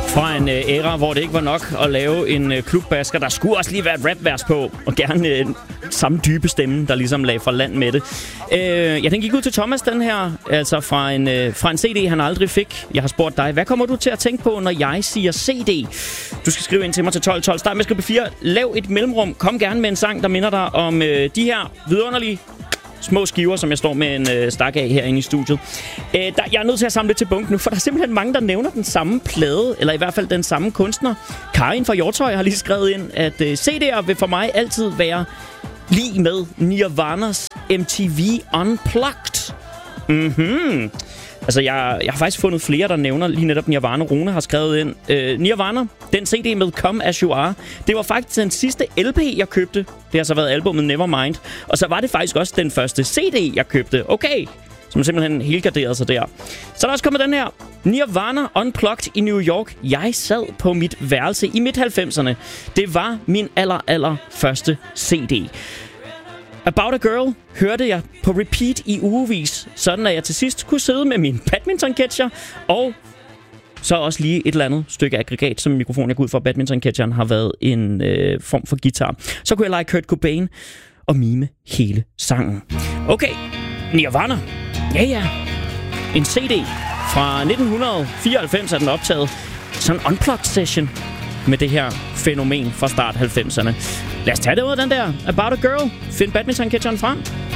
Fra en æra, hvor det ikke var nok at lave en klubbasker. Der skulle også lige være et rapvers på, og gerne samme dybe stemme, der ligesom lagde fra land med det. Den gik ud til Thomas, den her, altså fra en CD, han aldrig fik. Jeg har spurgt dig, hvad kommer du til at tænke på, når jeg siger CD? Du skal skrive ind til mig til 1212. Start med at skrive 4. Lav et mellemrum. Kom gerne med en sang, der minder dig om de her vidunderlige små skiver, som jeg står med en stak af herinde i studiet. Jeg er nødt til at samle lidt til bunken nu, for der er simpelthen mange, der nævner den samme plade, eller i hvert fald den samme kunstner. Karin fra Hjortøj har lige skrevet ind, at CD'er vil for mig altid være lige med Nirvanas MTV Unplugged. Altså, jeg har faktisk fundet flere, der nævner lige netop Nirvana. Rune har skrevet ind. Nirvana, den CD med Come As You Are, det var faktisk den sidste LP, jeg købte. Det har så været albumet Nevermind. Og så var det faktisk også den første CD, jeg købte. Okay, som simpelthen helgarderede sig der. Så er der også kommet den her. Nirvana Unplugged i New York. Jeg sad på mit værelse i midt-90'erne. Det var min aller første CD. About a Girl hørte jeg på repeat i ugevis, sådan at jeg til sidst kunne sidde med min badminton-catcher, og så også lige et eller andet stykke aggregat, som mikrofon jeg går ud fra. Badminton-catcheren har været en form for guitar. Så kunne jeg lege Kurt Cobain og mime hele sangen. Okay, Nirvana. Ja. En CD fra 1994 er den optaget. Sådan en unplugged session med det her fænomen fra start 90'erne. Lad os tage det ud af den der About a Girl. Find badminton-catcheren frem.